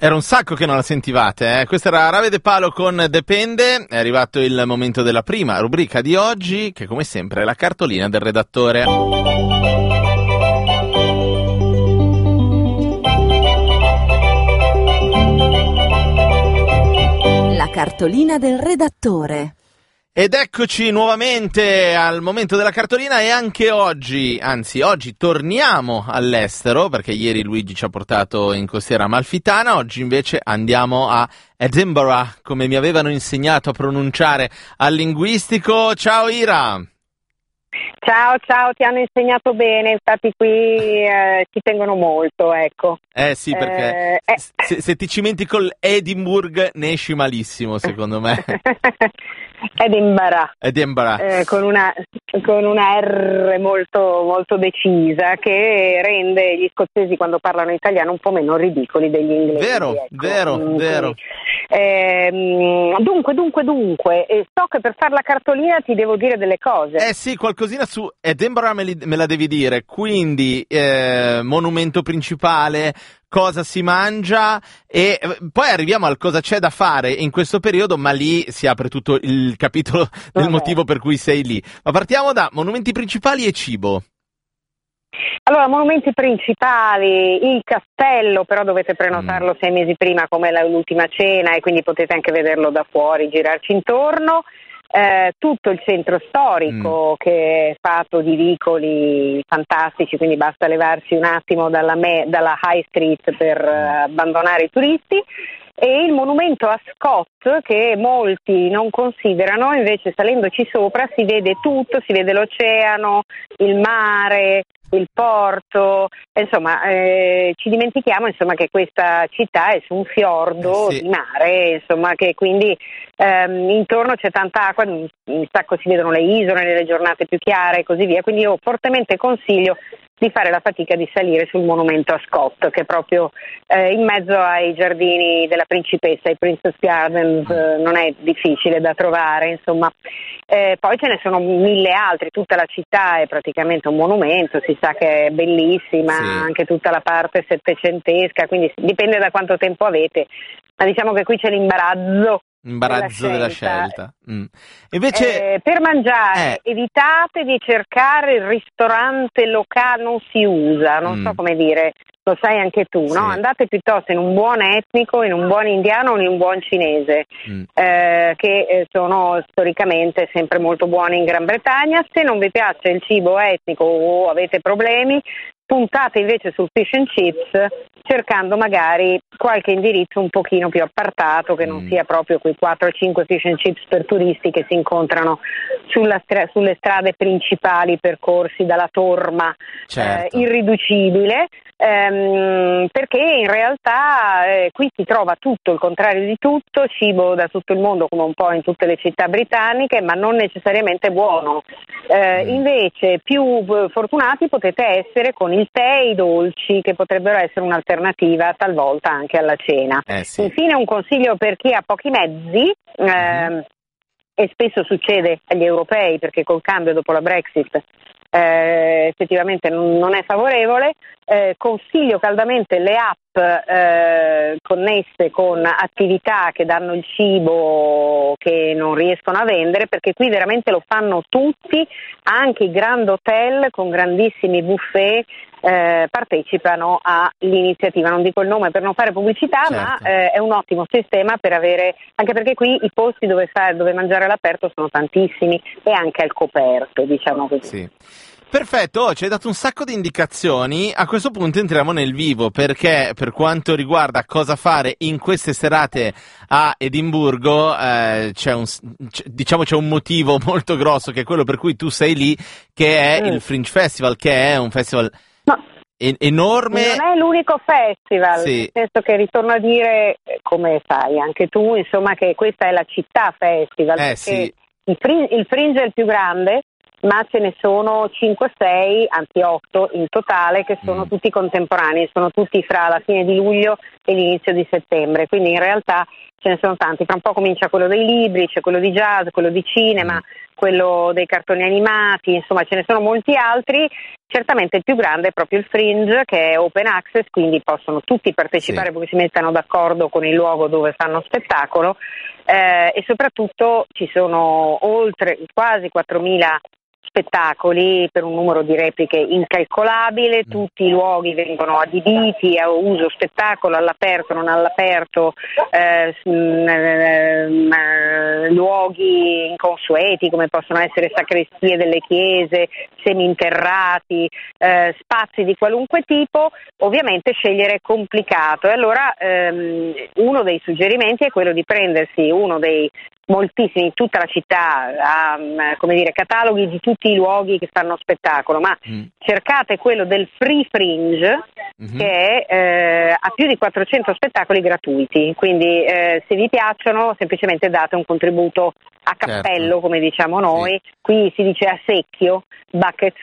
Era un sacco che non la sentivate, eh? Questa era Rave De Palo con Depende. È arrivato il momento della prima rubrica di oggi, che come sempre è la cartolina del redattore. La cartolina del redattore. Ed eccoci nuovamente al momento della cartolina e anche oggi, anzi oggi torniamo all'estero perché ieri Luigi ci ha portato in costiera amalfitana, oggi invece andiamo a Edinburgh, come mi avevano insegnato a pronunciare al linguistico. Ciao Ira! Ciao, ti hanno insegnato bene, infatti qui ci tengono molto, ecco. Sì, perché se ti cimenti col Edinburgh ne esci malissimo, secondo me. Edinburgh. Con una R molto, molto decisa, che rende gli scozzesi quando parlano italiano un po' meno ridicoli degli inglesi. Vero. Dunque, so che per fare la cartolina ti devo dire delle cose. Sì, qualcosina su Edinburgh me la devi dire, quindi monumento principale, cosa si mangia e poi arriviamo al cosa c'è da fare in questo periodo, ma lì si apre tutto il capitolo del motivo per cui sei lì. Ma partiamo da monumenti principali e cibo. Allora, monumenti principali, il castello, però dovete prenotarlo 6 mesi prima come l'ultima cena e quindi potete anche vederlo da fuori, girarci intorno. Tutto il centro storico che è fatto di vicoli fantastici, quindi basta levarsi un attimo dalla High Street per abbandonare i turisti. E il monumento a Scott, che molti non considerano, invece salendoci sopra si vede tutto, si vede l'oceano, il mare, il porto, insomma ci dimentichiamo che questa città è su un fiordo di mare, insomma, che quindi intorno c'è tanta acqua, un sacco si vedono le isole nelle giornate più chiare e così via, quindi io fortemente consiglio di fare la fatica di salire sul monumento a Scott, che è proprio in mezzo ai giardini della principessa, i Princess Gardens, non è difficile da trovare, insomma. Poi ce ne sono 1000 altri, tutta la città è praticamente un monumento, si sa che è bellissima, anche tutta la parte settecentesca, quindi dipende da quanto tempo avete, ma diciamo che qui c'è l'imbarazzo della scelta. Invece per mangiare evitate di cercare il ristorante locale, non si usa, non so come dire, lo sai anche tu, no? Andate piuttosto in un buon etnico, in un buon indiano o in un buon cinese, che sono storicamente sempre molto buoni in Gran Bretagna. Se non vi piace il cibo etnico o avete problemi, puntate invece sul fish and chips, cercando magari qualche indirizzo un pochino più appartato, che non sia proprio quei 4-5 fish and chips per turisti che si incontrano sulle strade principali, percorsi dalla Torma, irriducibile, perché in realtà qui si trova tutto, il contrario di tutto, cibo da tutto il mondo come un po' in tutte le città britanniche, ma non necessariamente buono. Invece più fortunati potete essere con il tè e i dolci, che potrebbero essere un'alternativa talvolta anche alla cena. Infine un consiglio per chi ha pochi mezzi, e spesso succede agli europei perché col cambio dopo la Brexit effettivamente non è favorevole, consiglio caldamente le app connesse con attività che danno il cibo che non riescono a vendere, perché qui veramente lo fanno tutti, anche i grand hotel con grandissimi buffet partecipano all'iniziativa. Non dico il nome per non fare pubblicità, ma è un ottimo sistema per avere, anche perché qui i posti dove mangiare all'aperto sono tantissimi e anche al coperto, diciamo così. Perfetto, ci hai dato un sacco di indicazioni. A questo punto entriamo nel vivo, perché per quanto riguarda cosa fare in queste serate a Edimburgo, c'è un motivo molto grosso, che è quello per cui tu sei lì, che è il Fringe Festival, che è un festival enorme. Non è l'unico festival, nel senso che ritorno a dire, come sai anche tu, insomma, che questa è la città festival, perché il Fringe è il più grande, ma ce ne sono 5-6, anzi 8 in totale, che sono tutti contemporanei, sono tutti fra la fine di luglio e l'inizio di settembre, quindi in realtà ce ne sono tanti. Fra un po' comincia quello dei libri, c'è quello di jazz, quello di cinema, quello dei cartoni animati, insomma ce ne sono molti altri. Certamente il più grande è proprio il Fringe, che è open access, quindi possono tutti partecipare perché si mettano d'accordo con il luogo dove fanno spettacolo, e soprattutto ci sono oltre quasi 4.000 spettacoli per un numero di repliche incalcolabile, tutti i luoghi vengono adibiti a uso spettacolo, all'aperto, non all'aperto, luoghi inconsueti come possono essere sacrestie delle chiese, seminterrati, spazi di qualunque tipo. Ovviamente scegliere è complicato e allora uno dei suggerimenti è quello di prendersi uno dei moltissimi, tutta la città ha cataloghi di tutti i luoghi che fanno spettacolo, ma cercate quello del Free Fringe, che ha più di 400 spettacoli gratuiti, quindi se vi piacciono semplicemente date un contributo a cappello, certo, come diciamo noi, qui si dice a secchio, bucket,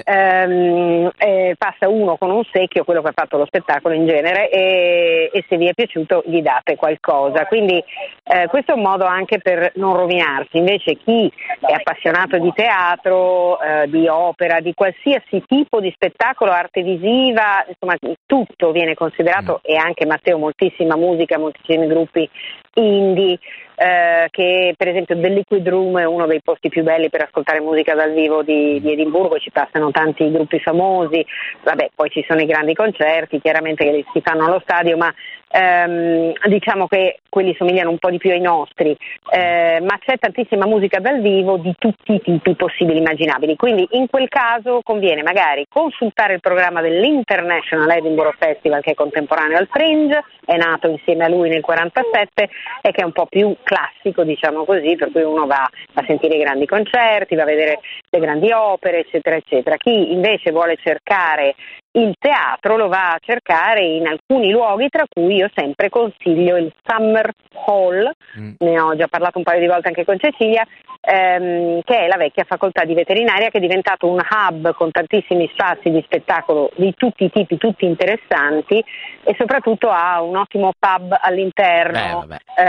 passa uno con un secchio, quello che ha fatto lo spettacolo in genere, e se vi è piaciuto gli date qualcosa, quindi questo è un modo anche per non rovinarsi. Invece chi è appassionato di teatro, di opera, di qualsiasi tipo di spettacolo, arte visiva, insomma tutto viene considerato, e anche Matteo moltissima musica, moltissimi gruppi indie, che per esempio The Liquid Room è uno dei posti più belli per ascoltare musica dal vivo di Edimburgo, ci passano tanti gruppi famosi, vabbè, poi ci sono i grandi concerti chiaramente che si fanno allo stadio, ma diciamo che quelli somigliano un po' di più ai nostri, ma c'è tantissima musica dal vivo di tutti i tipi possibili e immaginabili, quindi in quel caso conviene magari consultare il programma dell'International Edinburgh Festival, che è contemporaneo al Fringe, è nato insieme a lui nel 1947 e che è un po' più classico, diciamo così, per cui uno va a sentire i grandi concerti, va a vedere le grandi opere, eccetera eccetera. Chi invece vuole cercare il teatro lo va a cercare in alcuni luoghi, tra cui io sempre consiglio il Summer Hall, ne ho già parlato un paio di volte anche con Cecilia, che è la vecchia facoltà di veterinaria, che è diventato un hub con tantissimi spazi di spettacolo di tutti i tipi, tutti interessanti, e soprattutto ha un ottimo pub all'interno,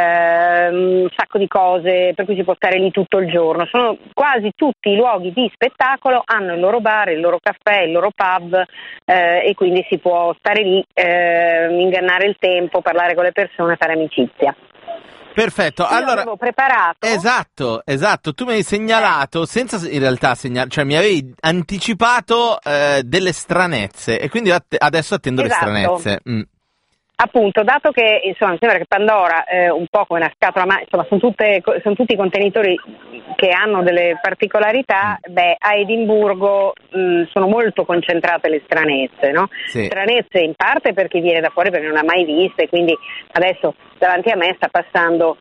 un sacco di cose per cui si può stare lì tutto il giorno. Sono quasi tutti i luoghi di spettacolo, hanno il loro bar, il loro caffè, il loro pub, e quindi si può stare lì, ingannare il tempo, parlare con le persone, fare amicizia. Perfetto, io allora avevo preparato. Esatto, tu mi hai segnalato senza in realtà cioè mi avevi anticipato delle stranezze, e quindi adesso attendo le stranezze. Appunto, dato che insomma mi sembra che Pandora un po' come una scatola, ma insomma sono tutti contenitori che hanno delle particolarità, a Edimburgo sono molto concentrate le stranezze, no? Sì. Stranezze in parte perché viene da fuori, perché non ha mai viste, quindi adesso davanti a me sta passando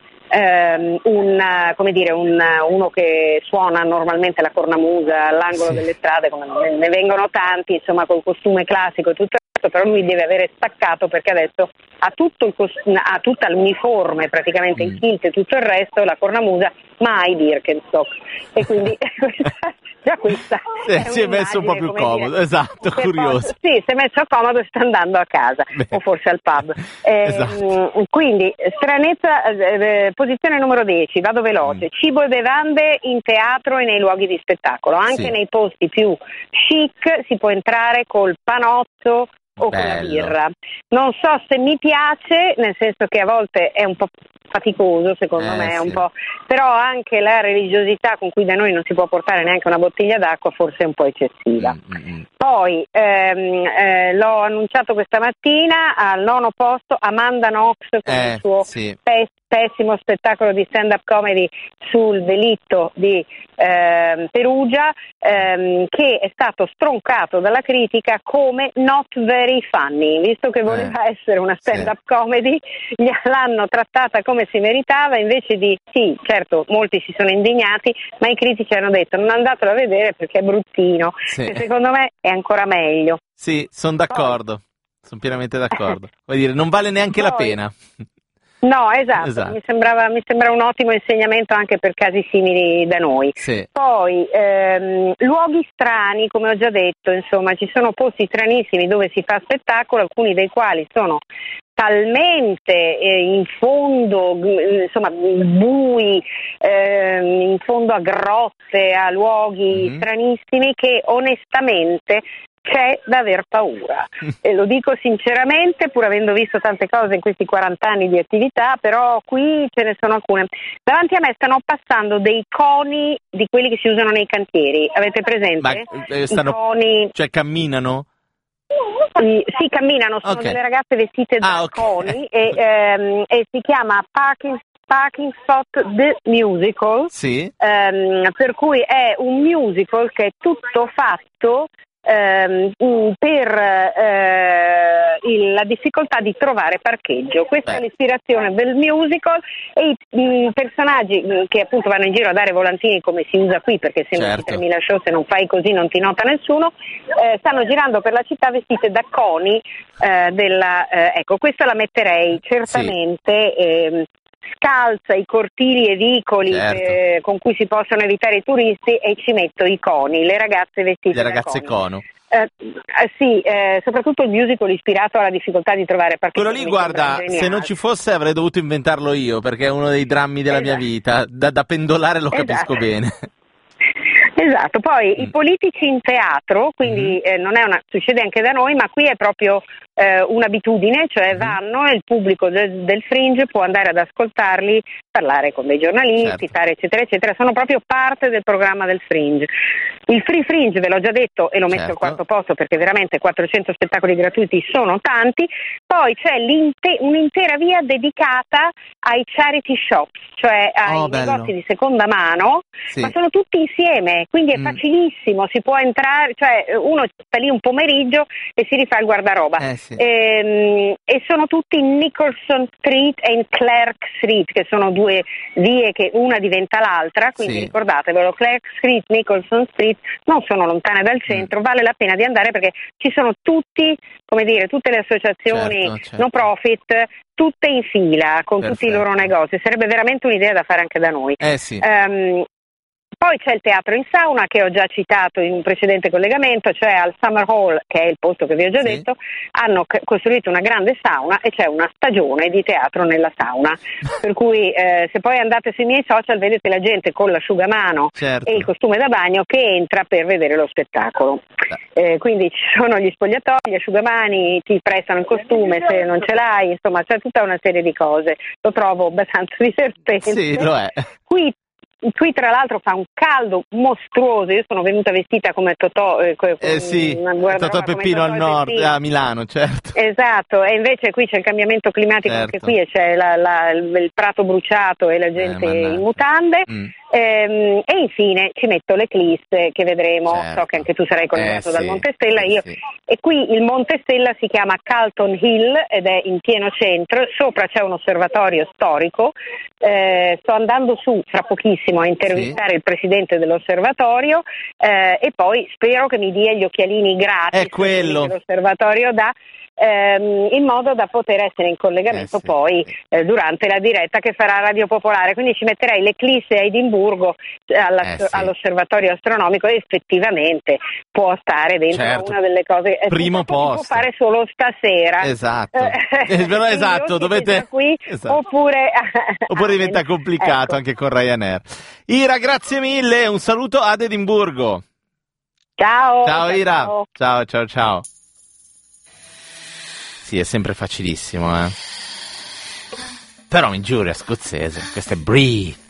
uno che suona normalmente la cornamusa all'angolo delle strade, come ne vengono tanti, insomma col costume classico e tutto, però lui deve avere staccato perché adesso ha ha tutta l'uniforme, praticamente il kilt e tutto il resto, la cornamusa, ma ha i Birkenstock, e quindi già questa si è messo un po' più comodo, esatto, curioso. Sì, si è messo comodo e sta andando a casa, o forse al pub. Esatto. Quindi stranezza, posizione numero 10, vado veloce, cibo e bevande in teatro e nei luoghi di spettacolo, anche nei posti più chic si può entrare col panotto o con la birra. Non so se mi piace, nel senso che a volte è un po' faticoso, secondo me, un po', però anche la religiosità con cui da noi non si può portare neanche una bottiglia d'acqua forse è un po' eccessiva. Poi l'ho annunciato questa mattina, al 9° posto Amanda Knox con il suo pessimo spettacolo di stand-up comedy sul delitto di Perugia, che è stato stroncato dalla critica come not very funny, visto che voleva essere una stand-up comedy, l'hanno trattata come si meritava, invece di, sì, certo, molti si sono indignati, ma i critici hanno detto non andatelo a vedere perché è bruttino, e secondo me è ancora meglio. Sì, sono d'accordo, sono pienamente d'accordo. Vuol dire, non vale neanche la pena. No, esatto. Mi sembra un ottimo insegnamento anche per casi simili da noi. Poi luoghi strani, come ho già detto, insomma ci sono posti stranissimi dove si fa spettacolo, alcuni dei quali sono talmente in fondo, insomma, bui, in fondo a grotte, a luoghi stranissimi, che onestamente c'è da aver paura. E lo dico sinceramente, pur avendo visto tante cose in questi 40 anni di attività, però qui ce ne sono alcune. Davanti a me stanno passando dei coni di quelli che si usano nei cantieri. Avete presente? Ma I coni... Cioè camminano? Sì, camminano, sono delle ragazze vestite da coni e si chiama Parking Spot The Musical, sì. Per cui è un musical che è tutto fatto per la difficoltà di trovare parcheggio. Questa è l'ispirazione del musical, e i personaggi che appunto vanno in giro a dare volantini, come si usa qui, perché se non ti termina il show, se non fai così non ti nota nessuno, stanno girando per la città vestite da coni ecco, questa la metterei certamente. Scalza i cortili e vicoli con cui si possono evitare i turisti, e ci metto i coni, le ragazze vestite le ragazze da coni. cono. Sì, soprattutto il musical ispirato alla difficoltà di trovare parcheggio. Quello lì, guarda, se non ci fosse avrei dovuto inventarlo io, perché è uno dei drammi della mia vita. Da pendolare lo capisco bene. Esatto, poi i politici in teatro, quindi non è succede anche da noi, ma qui è proprio un'abitudine, cioè vanno e il pubblico del Fringe può andare ad ascoltarli, parlare con dei giornalisti, fare eccetera eccetera, sono proprio parte del programma del Fringe. Il Free Fringe, ve l'ho già detto e lo metto al quarto posto, perché veramente 400 spettacoli gratuiti sono tanti. Poi c'è un'intera via dedicata ai charity shops, cioè ai negozi di seconda mano, ma sono tutti insieme, quindi è facilissimo, si può entrare, cioè uno sta lì un pomeriggio e si rifà il guardaroba. E sono tutti in Nicholson Street e in Clark Street, che sono due vie che una diventa l'altra, quindi ricordatevelo, Clark Street, Nicholson Street non sono lontane dal centro, vale la pena di andare perché ci sono tutte le associazioni no profit, tutte in fila con tutti i loro negozi. Sarebbe veramente un'idea da fare anche da noi. Poi c'è il teatro in sauna, che ho già citato in un precedente collegamento, cioè al Summer Hall, che è il posto che vi ho già detto, hanno costruito una grande sauna e c'è una stagione di teatro nella sauna. Per cui se poi andate sui miei social vedete la gente con l'asciugamano e il costume da bagno che entra per vedere lo spettacolo. Quindi ci sono gli spogliatoi, gli asciugamani, ti prestano il costume se non ce l'hai, insomma c'è tutta una serie di cose. Lo trovo abbastanza divertente. Sì, lo è. Qui tra l'altro fa un caldo mostruoso, io sono venuta vestita come Totò, Totò Peppino al nord, a Milano, certo. Esatto, e invece qui c'è il cambiamento climatico anche qui, e c'è il prato bruciato e la gente in mutande. E infine ci metto l'Eclisse, che vedremo, so che anche tu sarai collegato dal Monte Stella, e qui il Monte Stella si chiama Calton Hill ed è in pieno centro, sopra c'è un osservatorio storico, sto andando su fra pochissimo a intervistare il presidente dell'osservatorio, e poi spero che mi dia gli occhialini gratis che l'osservatorio dà, in modo da poter essere in collegamento poi durante la diretta che farà Radio Popolare. Quindi ci metterei l'Eclisse a Edimburgo all'osservatorio astronomico, e effettivamente può stare dentro una delle cose primo posto, si può fare solo stasera, esatto, dovete qui, oppure diventa complicato anche con Ryanair. Ira, grazie mille, un saluto ad Edimburgo. Ciao Ira, ciao. Sì, è sempre facilissimo, Però in giuria scozzese, questo è Breathe.